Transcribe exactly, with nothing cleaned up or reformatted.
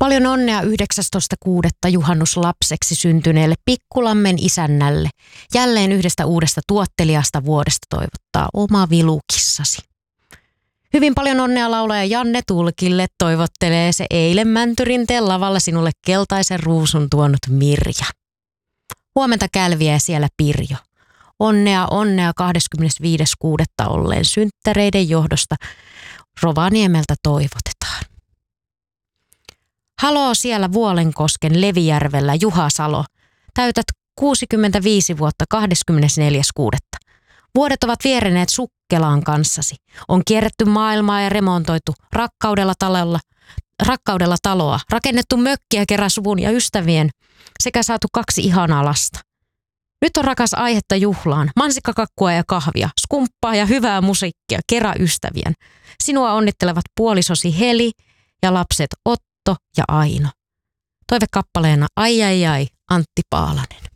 Paljon onnea yhdeksästoista kuudetta juhannuslapseksi syntyneelle Pikkulammen isännälle. Jälleen yhdestä uudesta tuottelijasta vuodesta toivottaa oma vilukissasi. Hyvin paljon onnea laulaja Janne Tulkille toivottelee se eilen Mäntyrinteen lavalla sinulle keltaisen ruusun tuonut Mirja. Huomenta Kälviä ja siellä Pirjo. Onnea, onnea kahdeskymmenesviides kuudetta olleen synttäreiden johdosta Rovaniemeltä toivotetaan. Haloo siellä Vuolenkosken Levijärvellä Juha Salo. Täytät kuusikymmentäviisi vuotta kahdeskymmenesneljäs kuudetta. Vuodet ovat viereneet sukkelaan kanssasi. On kierretty maailmaa ja remontoitu rakkaudella talolla, rakkaudella taloa, rakennettu mökkiä kerran suvun ja ystävien sekä saatu kaksi ihanaa lasta. Nyt on rakas aihetta juhlaan, mansikkakakkua ja kahvia, skumppaa ja hyvää musiikkia, kerran ystävien. Sinua onnittelevat puolisosi Heli ja lapset Otto ja Aino. Toivekappaleena ai ai ai Antti Paalanen.